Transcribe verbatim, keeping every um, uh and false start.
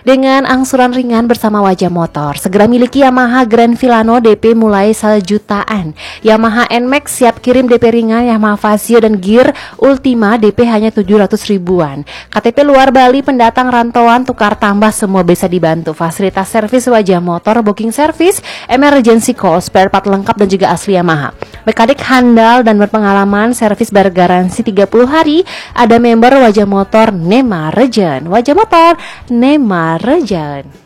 dengan angsuran ringan bersama Wajah Motor. Segera miliki Yamaha Grand Filano D P mulai sejutaan. Yamaha N-Max siap kirim D P ringan. Yamaha Fazio dan Gear Ultima D P hanya tujuh ratus ribuan. K T P luar Bali, pendatang, rantauan, tukar tambah semua bisa dibantu. Fasilitas servis Wajah Motor, booking service, emergency call, spare part lengkap dan juga asli Yamaha. Mekanik handal dan berpengalaman, servis bergaransi tiga puluh hari. Ada member Wajah Motor Nema Regen. Wajah Motor Nema Regen.